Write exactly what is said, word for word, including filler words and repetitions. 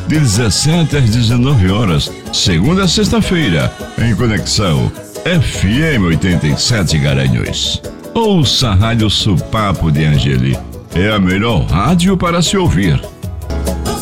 de dezessete às dezenove horas, segunda a sexta-feira, em Conexão F M oitenta e sete Garanhuns. Ouça a Rádio Supapo de Angeli. É a melhor rádio para se ouvir.